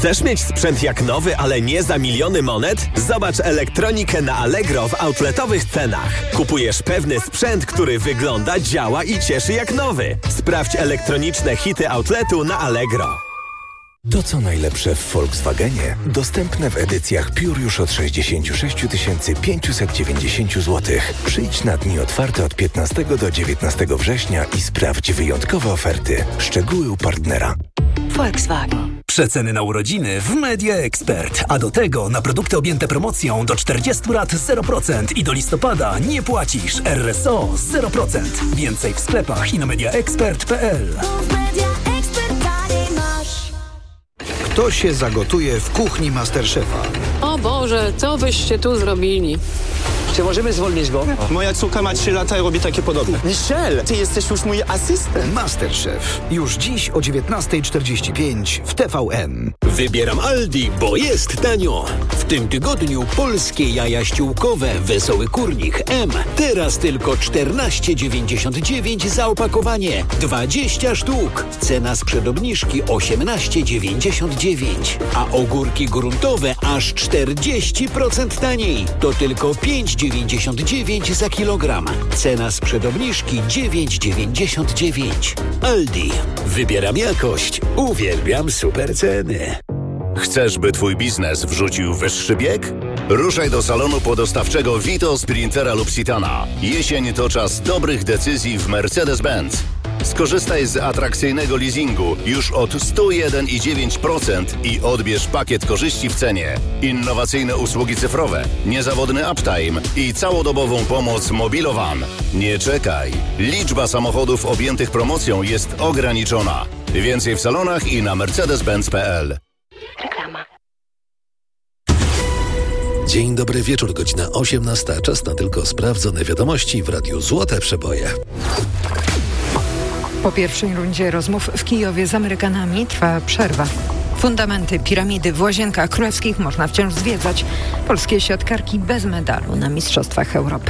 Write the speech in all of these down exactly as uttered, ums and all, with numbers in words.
Chcesz mieć sprzęt jak nowy, ale nie za miliony monet? Zobacz elektronikę na Allegro w outletowych cenach. Kupujesz pewny sprzęt, który wygląda, działa i cieszy jak nowy. Sprawdź elektroniczne hity outletu na Allegro. To co najlepsze w Volkswagenie dostępne w edycjach Pure już od sześćdziesiąt sześć tysięcy pięćset dziewięćdziesiąt złotych. Przyjdź na dni otwarte od piętnastego do dziewiętnastego września i sprawdź wyjątkowe oferty. Szczegóły u partnera. Volkswagen. Przeceny na urodziny w Media Expert, a do tego na produkty objęte promocją do czterdziestu lat zero procent i do listopada nie płacisz. R S O zero procent. Więcej w sklepach i na media expert kropka p l. Kto się zagotuje w kuchni Masterchefa? O Boże, co byście tu zrobili? Czy możemy zwolnić go? O. Moja córka ma trzy lata i robi takie podobne. Michel, ty jesteś już mój asystent. Masterchef. Już dziś o dziewiętnasta czterdzieści pięć w T V N. Wybieram Aldi, bo jest tanio. W tym tygodniu polskie jaja ściółkowe Wesoły Kurnik M. Teraz tylko czternaście dziewięćdziesiąt dziewięć za opakowanie. dwadzieścia sztuk. Cena sprzed obniżki osiemnaście dziewięćdziesiąt dziewięć. A ogórki gruntowe aż czterdzieści procent taniej. To tylko pięć dziewięćdziesiąt dziewięć za kilogram. Cena sprzed obniżki dziewięć dziewięćdziesiąt dziewięć. Aldi. Wybieram jakość. Uwielbiam super ceny. Chcesz, by twój biznes wrzucił wyższy bieg? Ruszaj do salonu podostawczego Vito, Sprintera lub Citana. Jesień to czas dobrych decyzji w Mercedes-Benz. Skorzystaj z atrakcyjnego leasingu już od sto jeden i dziewięć procent i odbierz pakiet korzyści w cenie. Innowacyjne usługi cyfrowe, niezawodny uptime i całodobową pomoc Mobilowan. Nie czekaj. Liczba samochodów objętych promocją jest ograniczona. Więcej w salonach i na mercedes benz kropka p l. Reklama. Dzień dobry wieczór, godzina osiemnasta. Czas na tylko sprawdzone wiadomości w Radiu Złote Przeboje. Po pierwszej rundzie rozmów w Kijowie z Amerykanami trwa przerwa. Fundamenty piramidy w Łazienkach Królewskich można wciąż zwiedzać. Polskie siatkarki bez medalu na Mistrzostwach Europy.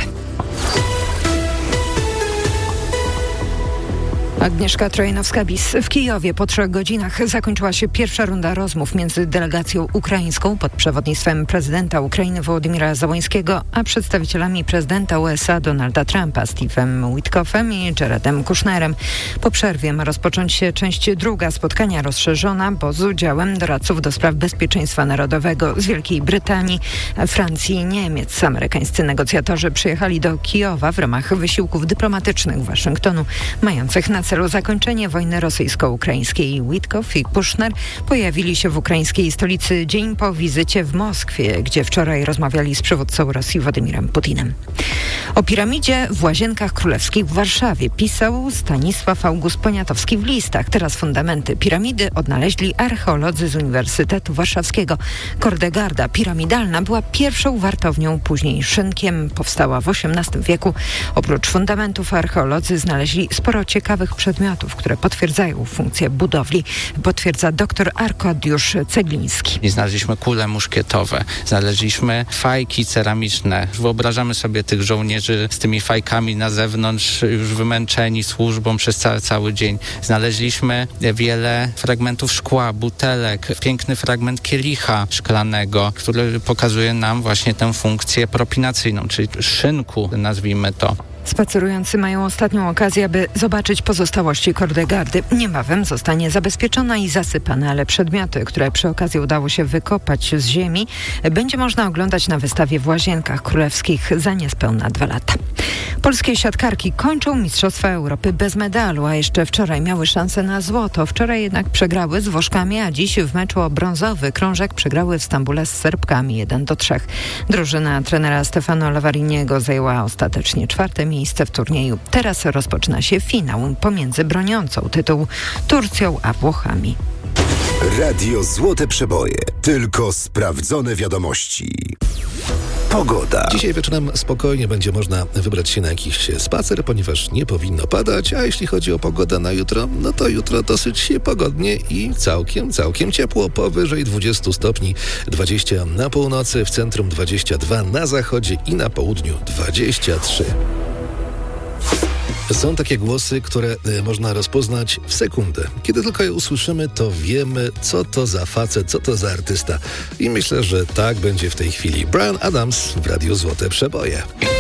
Agnieszka Trojanowska-Bis. W Kijowie po trzech godzinach zakończyła się pierwsza runda rozmów między delegacją ukraińską pod przewodnictwem prezydenta Ukrainy Wołodymyra Zełenskiego, a przedstawicielami prezydenta U S A Donalda Trumpa, Steve'em Witkoffem i Jaredem Kushnerem. Po przerwie ma rozpocząć się część druga spotkania rozszerzona, bo z udziałem doradców do spraw bezpieczeństwa narodowego z Wielkiej Brytanii, Francji i Niemiec. Amerykańscy negocjatorzy przyjechali do Kijowa w ramach wysiłków dyplomatycznych Waszyngtonu, mających na celu zakończenie wojny rosyjsko-ukraińskiej. Witkoff i Kushner pojawili się w ukraińskiej stolicy dzień po wizycie w Moskwie, gdzie wczoraj rozmawiali z przywódcą Rosji Władimirem Putinem. O piramidzie w Łazienkach Królewskich w Warszawie pisał Stanisław August Poniatowski w listach. Teraz fundamenty piramidy odnaleźli archeolodzy z Uniwersytetu Warszawskiego. Kordegarda piramidalna była pierwszą wartownią, później szynkiem. Powstała w osiemnastym wieku. Oprócz fundamentów archeolodzy znaleźli sporo ciekawych przedmiotów, które potwierdzają funkcję budowli, potwierdza dr Arkadiusz Cegliński. Znaleźliśmy kule muszkietowe, znaleźliśmy fajki ceramiczne. Wyobrażamy sobie tych żołnierzy z tymi fajkami na zewnątrz, już wymęczeni służbą przez cały, cały dzień. Znaleźliśmy wiele fragmentów szkła, butelek, piękny fragment kielicha szklanego, który pokazuje nam właśnie tę funkcję propinacyjną, czyli szynku, nazwijmy to. Spacerujący mają ostatnią okazję, aby zobaczyć pozostałości Kordegardy. Niebawem zostanie zabezpieczona i zasypana, ale przedmioty, które przy okazji udało się wykopać z ziemi, będzie można oglądać na wystawie w Łazienkach Królewskich za niespełna dwa lata. Polskie siatkarki kończą Mistrzostwa Europy bez medalu, a jeszcze wczoraj miały szansę na złoto. Wczoraj jednak przegrały z Włoszkami, a dziś w meczu o brązowy krążek przegrały w Stambule z Serbkami jeden do trzech. Drużyna trenera Stefano Lavariniego zajęła ostatecznie czwarte miejsce w turnieju. Teraz rozpoczyna się finał pomiędzy broniącą tytułu Turcją a Włochami. Radio Złote Przeboje. Tylko sprawdzone wiadomości. Pogoda. Dzisiaj wieczorem spokojnie będzie można wybrać się na jakiś spacer, ponieważ nie powinno padać, a jeśli chodzi o pogodę na jutro, no to jutro dosyć pogodnie i całkiem, całkiem ciepło, powyżej dwudziestu stopni, dwadzieścia na północy, w centrum dwadzieścia dwa, na zachodzie i na południu dwadzieścia trzy. Są takie głosy, które y, można rozpoznać w sekundę. Kiedy tylko je usłyszymy, to wiemy, co to za facet, co to za artysta. I myślę, że tak będzie w tej chwili. Bryan Adams w Radiu Złote Przeboje.